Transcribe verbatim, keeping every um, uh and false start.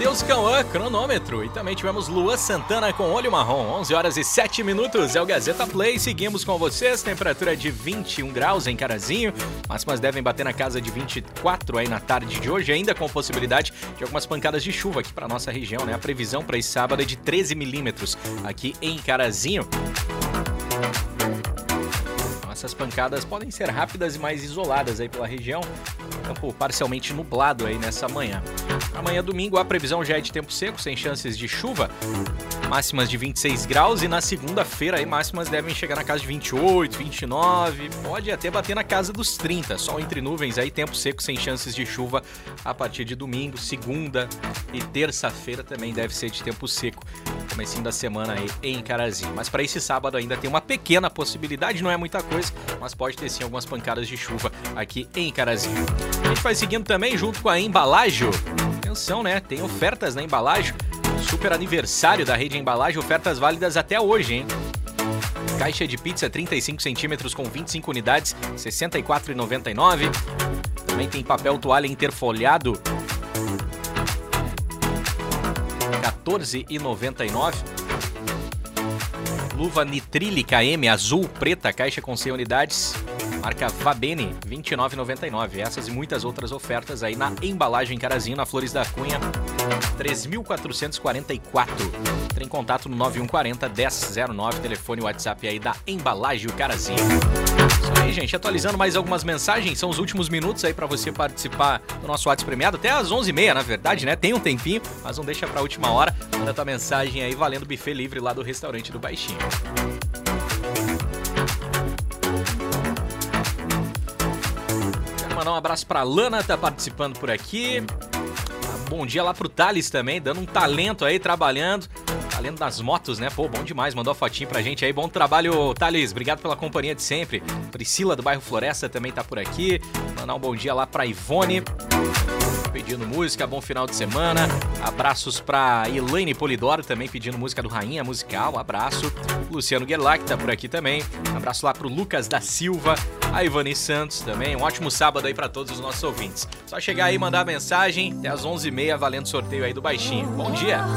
Matheus Cauã, Cronômetro. E também tivemos Luan Santana com Olho Marrom, onze horas e sete minutos. É o Gazeta Play, seguimos com vocês. Temperatura de vinte e um graus em Carazinho. Máximas devem bater na casa de vinte e quatro aí na tarde de hoje, ainda com possibilidade de algumas pancadas de chuva aqui para nossa região, né? A previsão para esse sábado é de treze milímetros aqui em Carazinho. Essas pancadas podem ser rápidas e mais isoladas aí pela região. Tempo parcialmente nublado aí nessa manhã. Amanhã, domingo, a previsão já é de tempo seco, sem chances de chuva. Máximas de vinte e seis graus e na segunda-feira aí máximas devem chegar na casa de vinte e oito, vinte e nove. Pode até bater na casa dos trinta. Sol entre nuvens aí, tempo seco, sem chances de chuva a partir de domingo, segunda e terça-feira também deve ser de tempo seco. Comecinho da semana aí em Carazinho. Mas para esse sábado ainda tem uma pequena possibilidade, não é muita coisa, mas pode ter sim algumas pancadas de chuva aqui em Carazinho. A gente vai seguindo também junto com a Embalagem. Atenção, né? Tem ofertas na Embalagem. Super aniversário da rede Embalagem, ofertas válidas até hoje, hein? Caixa de pizza trinta e cinco centímetros com vinte e cinco unidades, sessenta e quatro reais e noventa e nove centavos. Também tem papel toalha interfolhado, quatorze reais e noventa e nove centavos. Luva nitrílica M azul preta, caixa com cem unidades, marca Vabene, vinte e nove reais e noventa e nove centavos. Essas e muitas outras ofertas aí na Embalagem Carazinho, na Flores da Cunha, três mil quatrocentos e quarenta e quatro. Entre em contato no nove um quatro zero, um zero zero nove, telefone e WhatsApp aí da Embalagem Carazinho. Isso aí, gente, atualizando mais algumas mensagens, são os últimos minutos aí pra você participar do nosso WhatsApp premiado, até às onze e meia, na verdade, né? Tem um tempinho, mas não deixa pra última hora. Manda tua mensagem aí valendo buffet livre lá do restaurante do Baixinho. Quero mandar um abraço pra Lana, tá participando por aqui. Bom dia lá pro Thales também, dando um talento aí, trabalhando. Talento das motos, né? Pô, bom demais, mandou a fotinho pra gente aí. Bom trabalho, Thales, obrigado pela companhia de sempre. Priscila do bairro Floresta também tá por aqui. Mandar um bom dia lá pra Ivone, pedindo música, bom final de semana. Abraços pra Elaine Polidoro, também pedindo música do Rainha Musical, um abraço. Luciano Guerlac tá por aqui também. Um abraço lá pro Lucas da Silva, a Ivani Santos também. Um ótimo sábado aí pra todos os nossos ouvintes. Só chegar aí e mandar a mensagem, até às onze e meia, valendo sorteio aí do Baixinho. Bom dia!